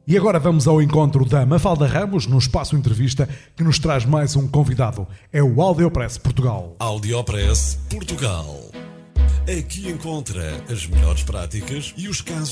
E agora vamos ao encontro da Mafalda Ramos no Espaço Entrevista, que nos traz mais um convidado. É o Audiopress Portugal. Audiopress Portugal. Aqui encontra as melhores práticas e os casos